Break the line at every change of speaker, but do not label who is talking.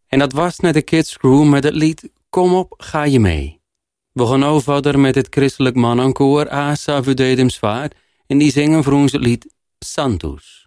En dat was net de Kids Crew met het lied Kom op, ga je mee. We gaan nou verder met het christelijk mannenkoor Asa Vudedim Zwaard en die zingen voor ons het lied Santos.